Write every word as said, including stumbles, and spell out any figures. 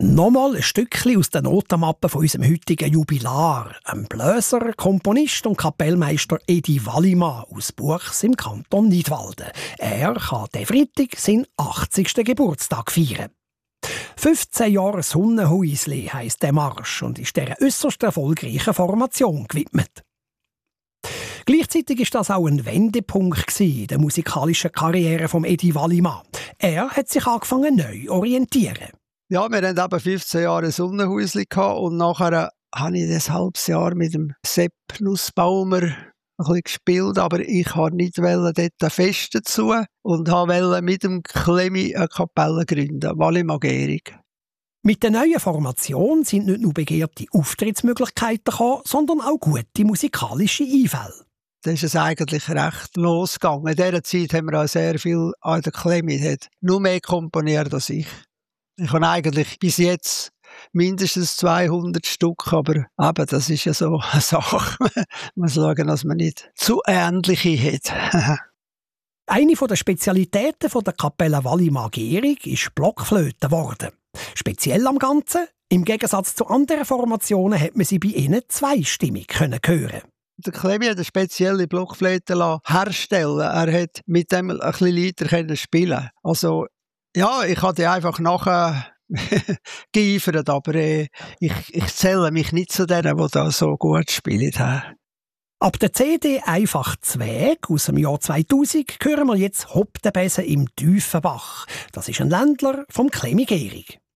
Nochmal ein Stückchen aus der Notenmappe von unserem heutigen Jubilar, einem Bläser, Komponist und Kapellmeister Edi Wallimann aus Buchs im Kanton Nidwalden. Er kann diesen Freitag seinen achtzigsten Geburtstag feiern. fünfzehn Jahre Sonnenhäusli heisst der Marsch und ist dieser äusserst erfolgreichen Formation gewidmet. Gleichzeitig war das auch ein Wendepunkt in der musikalischen Karriere von Edi Wallimann. Er hat sich angefangen neu zu orientieren. Ja, wir hatten eben fünfzehn Jahre ein Sonnenhäuschen und nachher habe ich ein halbes Jahr mit dem Sepp Nussbaumer ein bisschen gespielt, aber ich wollte nicht dort fest dazu und wollte mit dem Clemmy eine Kapelle gründen, Wallimann Gehrig. Mit der neuen Formation sind nicht nur begehrte Auftrittsmöglichkeiten gekommen, sondern auch gute musikalische Einfälle. Da ist es eigentlich recht losgegangen. In dieser Zeit haben wir auch sehr viel an der Clemmy, hat nur mehr komponiert als ich. Ich habe eigentlich bis jetzt mindestens zweihundert Stück, aber eben, das ist ja so eine Sache. Man muss schauen, dass man nicht zu ähnliche hat. Eine der Spezialitäten der Kapelle Wallimann Gehrig ist Blockflöte geworden. Speziell am Ganzen, im Gegensatz zu anderen Formationen hat man sie bei ihnen zweistimmig hören können. Der Clemmy hat eine spezielle Blockflöte herstellen. Er hat mit dem ein bisschen Lieder spielen. Also ja, ich hatte einfach nachher geeifert, aber äh, ich, ich zähle mich nicht zu denen, die da so gut spielen. Ab der C D «Einfach Zweg» aus dem Jahr zweitausend hören wir jetzt «Hopp de Besen im Tiefenbach». Das ist ein Ländler vom Clemmy Gehrig.